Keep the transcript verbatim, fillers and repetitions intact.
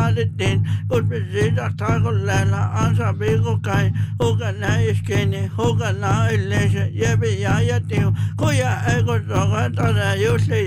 taadettiin, kun me siitä takollella ansa viikokai, huka näiskeni, huka nailleise, jepi ja jätiu, kuja eikö toka tada jusli